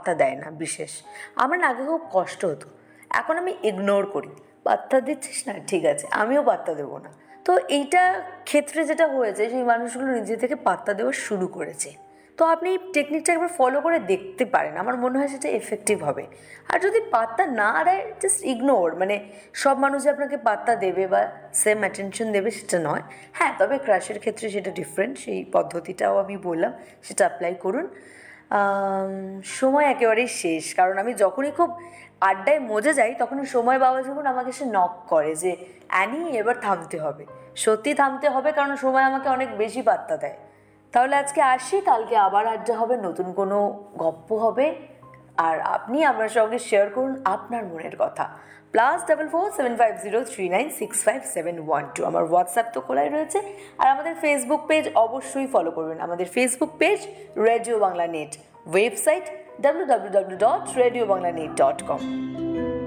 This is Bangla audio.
পাত্তা দেয় না বিশেষ। আমার না আগে খুব কষ্ট হতো, এখন আমি ইগনোর করি। পাত্তা দিচ্ছিস না, ঠিক আছে, আমিও পাত্তা দেবো না। তো এইটা ক্ষেত্রে যেটা হয়েছে, সেই মানুষগুলো নিজে থেকে পাত্তা দেওয়া শুরু করেছে। তো আপনি এই টেকনিকটা একবার ফলো করে দেখতে পারেন, আমার মনে হয় সেটা এফেক্টিভ হবে। আর যদি পাত্তা না দেয়, জাস্ট ইগনোর। মানে সব মানুষ যে আপনাকে পাত্তা দেবে বা সেম অ্যাটেনশন দেবে সেটা নয়। হ্যাঁ, তবে ক্রাশের ক্ষেত্রে সেটা ডিফারেন্ট, সেই পদ্ধতিটাও আমি বললাম, সেটা অ্যাপ্লাই করুন। সময় একেবারেই শেষ, কারণ আমি যখনই খুব আড্ডায় মজে যাই তখনই সময় বাবা যখন আমাকে সে নক করে যে অ্যানি এবার থামতে হবে। সত্যি থামতে হবে, কারণ সময় আমাকে অনেক বেশি পাত্তা দেয়। তাহলে আজকে আসি, কালকে আবার আড্ডা হবে, নতুন কোনো গল্প হবে, আর আপনি আমার সঙ্গে শেয়ার করুন আপনার মনের কথা। +447503965712 আমার হোয়াটসঅ্যাপ তো খোলাই রয়েছে। আর আমাদের ফেসবুক পেজ অবশ্যই ফলো করবেন। আমাদের Facebook page radio Bangla net, website www.radiobanglanet.com।